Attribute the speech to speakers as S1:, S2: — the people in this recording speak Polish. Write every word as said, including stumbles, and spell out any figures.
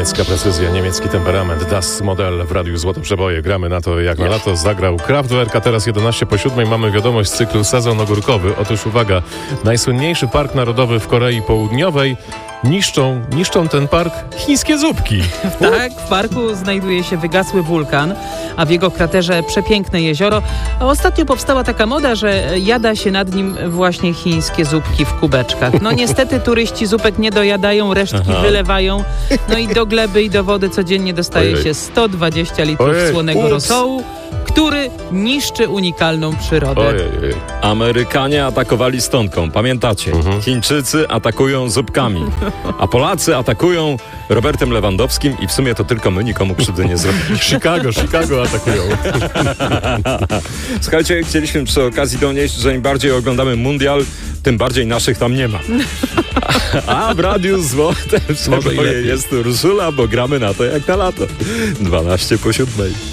S1: Niemiecka precyzja, niemiecki temperament, Das Model w Radiu Złote Przeboje. Gramy na to jak na lato. Zagrał Kraftwerk, a teraz jedenaście po siódmej mamy wiadomość z cyklu Sezon Ogórkowy. Otóż uwaga, najsłynniejszy park narodowy w Korei Południowej niszczą, niszczą ten park chińskie zupki.
S2: Tak, w parku znajduje się wygasły wulkan, a w jego kraterze przepiękne jezioro. A ostatnio powstała taka moda, że jada się nad nim właśnie chińskie zupki w kubeczkach. No niestety turyści zupek nie dojadają, resztki Aha. wylewają. No i do gleby i do wody codziennie dostaje Ojej. się sto dwadzieścia litrów Ojej. słonego Ups. rosołu, który niszczy unikalną przyrodę.
S1: Ojej.
S3: Amerykanie atakowali stonką, pamiętacie? Mhm. Chińczycy atakują zupkami, a Polacy atakują Robertem Lewandowskim i w sumie to tylko my nikomu krzywdy nie zrobili.
S1: Chicago, Chicago atakują.
S3: Słuchajcie, chcieliśmy przy okazji donieść, że im bardziej oglądamy mundial, tym bardziej naszych tam nie ma. A w Radiu Złote Przeboje jest Urszula, bo gramy na to jak na lato. dwanaście po siódmej.